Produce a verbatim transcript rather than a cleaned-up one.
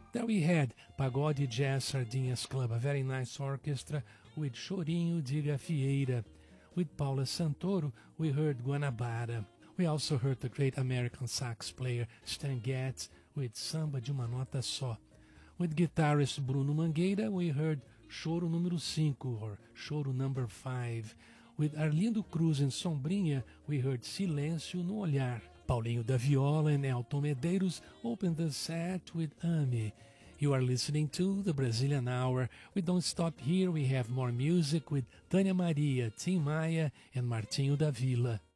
Then we had Pagode Jazz Sardinhas Club, a very nice orchestra with Chorinho de Gafieira. With Paula Santoro, we heard Guanabara. We also heard the great American sax player Stan Getz with Samba de uma Nota Só. With guitarist Bruno Mangueira, we heard Choro número cinco, or Choro number five. With Arlindo Cruz and Sombrinha, we heard Silêncio no Olhar. Paulinho da Viola and Elton Medeiros opened the set with Ame. You are listening to the Brazilian Hour. We don't stop here. We have more music with Tânia Maria, Tim Maia, and Martinho da Vila.